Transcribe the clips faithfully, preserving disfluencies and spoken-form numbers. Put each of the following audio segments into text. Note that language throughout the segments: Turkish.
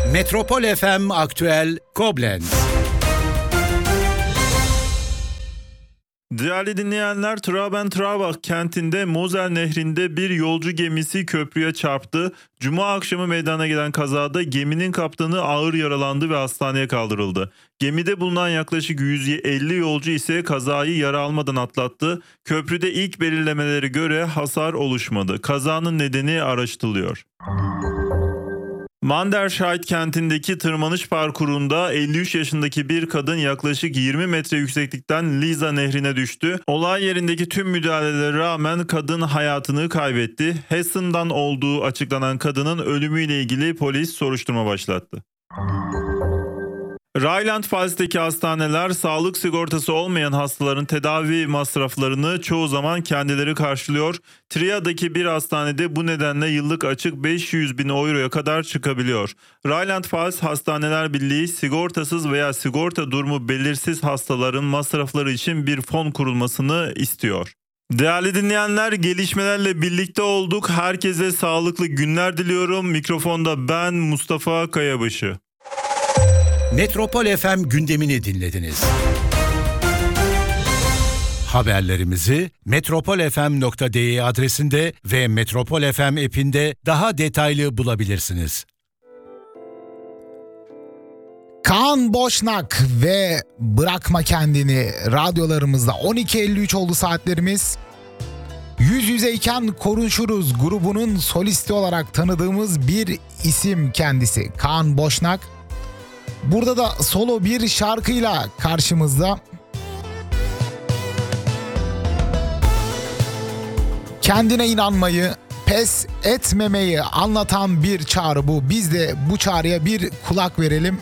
Metropol F M Aktüel Koblenz. Değerli dinleyenler, Traben-Trabach kentinde Mosel Nehri'nde bir yolcu gemisi köprüye çarptı. Cuma akşamı meydana gelen kazada geminin kaptanı ağır yaralandı ve hastaneye kaldırıldı. Gemide bulunan yaklaşık yüz elli yolcu ise kazayı yara almadan atlattı. Köprüde ilk belirlemelere göre hasar oluşmadı. Kazanın nedeni araştırılıyor. Manderscheid kentindeki tırmanış parkurunda elli üç yaşındaki bir kadın yaklaşık yirmi metre yükseklikten Liza Nehri'ne düştü. Olay yerindeki tüm müdahalelere rağmen kadın hayatını kaybetti. Hessen'dan olduğu açıklanan kadının ölümüyle ilgili polis soruşturma başlattı. Rheinland-Pfalz'teki hastaneler sağlık sigortası olmayan hastaların tedavi masraflarını çoğu zaman kendileri karşılıyor. Tria'daki bir hastanede bu nedenle yıllık açık beş yüz bin euroya kadar çıkabiliyor. Rheinland-Pfalz Hastaneler Birliği sigortasız veya sigorta durumu belirsiz hastaların masrafları için bir fon kurulmasını istiyor. Değerli dinleyenler, gelişmelerle birlikte olduk. Herkese sağlıklı günler diliyorum. Mikrofonda ben Mustafa Kayabaşı. Metropol F M gündemini dinlediniz. Haberlerimizi metropol f m nokta d e adresinde ve Metropol F M app'inde daha detaylı bulabilirsiniz. Kaan Boşnak ve Bırakma Kendini radyolarımızda on iki elli üç oldu saatlerimiz. Yüz yüzeyken konuşuruz grubunun solisti olarak tanıdığımız bir isim kendisi Kaan Boşnak. Burada da solo bir şarkıyla karşımızda. Kendine inanmayı, pes etmemeyi anlatan bir çağrı bu. Biz de bu çağrıya bir kulak verelim.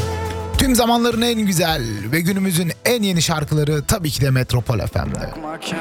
Tüm zamanların en güzel ve günümüzün en yeni şarkıları tabii ki de Metropol F M'de.